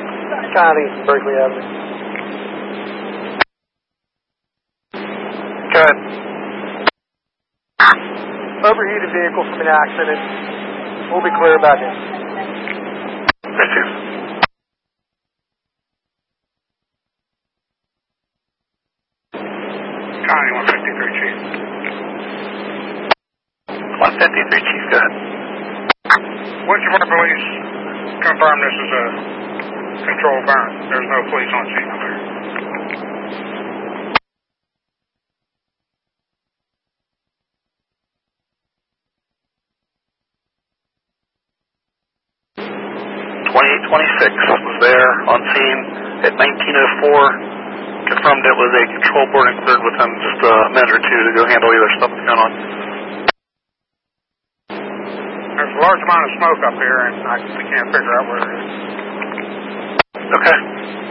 Connie, Berkeley Avenue. Go ahead. Overheated vehicle from an accident. We'll be clear about it. Thank you. Connie, 153 Chief. 153 Chief, go ahead. Winchester Police confirm this is a controlled burn. There's no police on scene up here. was there on scene at 19:04. Confirmed it was a control board and cleared within just a minute or two to go handle either stuff that's going on. There's a large amount of smoke up here, and we can't figure out where it is. Okay.